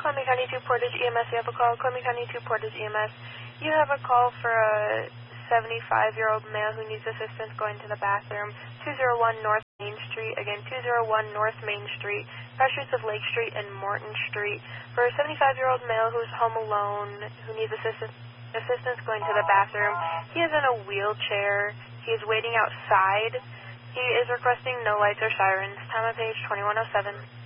Columbia County 2 Portage EMS, you have a call. Columbia County 2 Portage EMS, you have a call for a 75-year-old male who needs assistance going to the bathroom. 201 North Main Street. Again, 201 North Main Street, cross streets of Lake Street and Morton Street. For a 75-year-old male who's home alone, who needs assistance going to the bathroom. He is in a wheelchair. He is waiting outside. He is requesting no lights or sirens. Time of page 2107.